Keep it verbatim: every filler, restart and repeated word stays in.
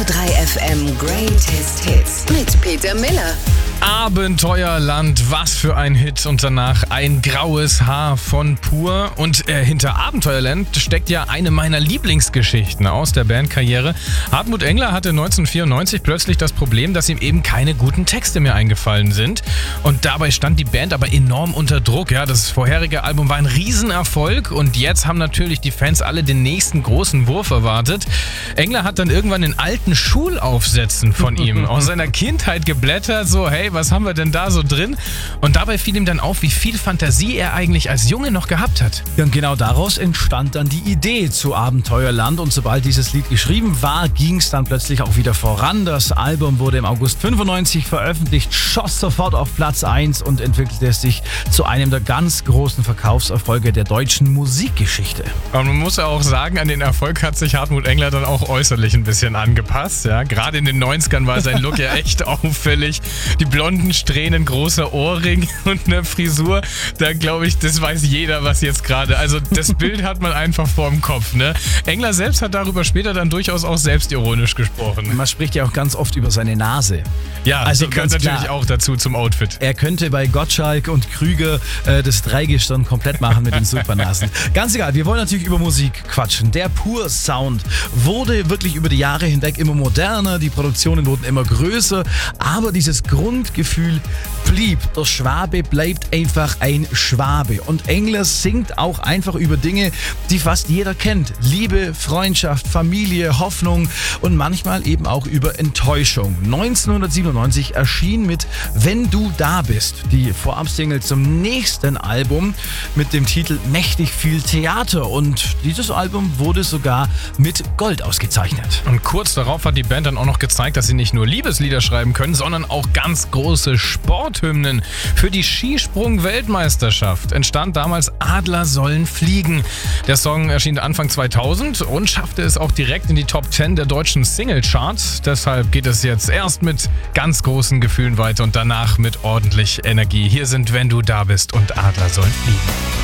drei F M Greatest Hits mit Peter Miller. Abenteuerland, was für ein Hit und danach ein graues Haar von Pur. Und äh, hinter Abenteuerland steckt ja eine meiner Lieblingsgeschichten aus der Bandkarriere. Hartmut Engler hatte neunzehnhundertvierundneunzig plötzlich das Problem, dass ihm eben keine guten Texte mehr eingefallen sind. Und dabei stand die Band aber enorm unter Druck. Ja, das vorherige Album war ein Riesenerfolg und jetzt haben natürlich die Fans alle den nächsten großen Wurf erwartet. Engler hat dann irgendwann in alten Schulaufsätzen von ihm aus seiner Kindheit geblättert, so hey, was haben wir denn da so drin? Und dabei fiel ihm dann auf, wie viel Fantasie er eigentlich als Junge noch gehabt hat. Ja, und genau daraus entstand dann die Idee zu Abenteuerland. Und sobald dieses Lied geschrieben war, ging es dann plötzlich auch wieder voran. Das Album wurde im August fünfundneunzig veröffentlicht, schoss sofort auf Platz eins und entwickelte sich zu einem der ganz großen Verkaufserfolge der deutschen Musikgeschichte. Und man muss ja auch sagen, an den Erfolg hat sich Hartmut Engler dann auch äußerlich ein bisschen angepasst. Ja, gerade in den neunzigern war sein Look ja echt auffällig. Die blonden Strähnen, großer Ohrring und eine Frisur, da glaube ich, das weiß jeder, was jetzt gerade, also das Bild hat man einfach vorm Kopf, ne? Engler selbst hat darüber später dann durchaus auch selbstironisch gesprochen. Man spricht ja auch ganz oft über seine Nase. Ja, also die gehört natürlich klar auch dazu zum Outfit. Er könnte bei Gottschalk und Krüger äh, das Dreigestirn komplett machen mit den Supernasen. Ganz egal, wir wollen natürlich über Musik quatschen. Der Pur-Sound wurde wirklich über die Jahre hinweg immer moderner, die Produktionen wurden immer größer, aber dieses Grundgefühl blieb. Der Schwabe bleibt einfach ein Schwabe. Und Engler singt auch einfach über Dinge, die fast jeder kennt. Liebe, Freundschaft, Familie, Hoffnung und manchmal eben auch über Enttäuschung. neunzehnhundertsiebenundneunzig erschien mit Wenn du da bist die Vorabsingle zum nächsten Album mit dem Titel Mächtig viel Theater. Und dieses Album wurde sogar mit Gold ausgezeichnet. Und kurz darauf hat die Band dann auch noch gezeigt, dass sie nicht nur Liebeslieder schreiben können, sondern auch ganz große Sporthymnen. Für die Skisprung-Weltmeisterschaft entstand damals Adler sollen fliegen. Der Song erschien Anfang zweitausend und schaffte es auch direkt in die Top zehn der deutschen Singlecharts. Deshalb geht es jetzt erst mit ganz großen Gefühlen weiter und danach mit ordentlich Energie. Hier sind Wenn du da bist und Adler sollen fliegen.